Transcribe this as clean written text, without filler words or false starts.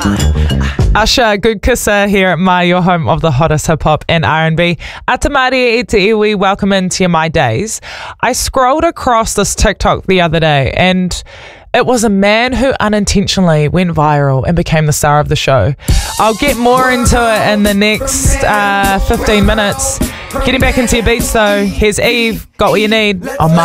Usher, good kisser here at My, your home of the hottest hip-hop and R&B. Atamaria e te iwi, welcome into your My Days. I scrolled across this TikTok the other day and it was a man who unintentionally went viral and became the star of the show. I'll get more into it in the next 15 minutes. Getting back into your beats though, here's Eve, Got What You Need on My.